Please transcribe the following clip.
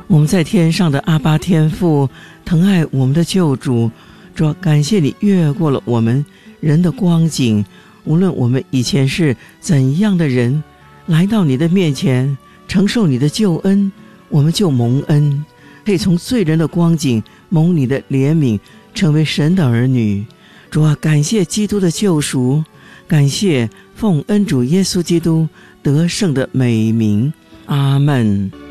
我们在天上的阿爸天父，疼爱我们的救主。主啊，感谢你越过了我们人的光景，无论我们以前是怎样的人，来到你的面前承受你的救恩，我们就蒙恩，可以从罪人的光景蒙你的怜悯，成为神的儿女。主啊，感谢基督的救赎，感谢奉恩主耶稣基督得胜的美名。阿们。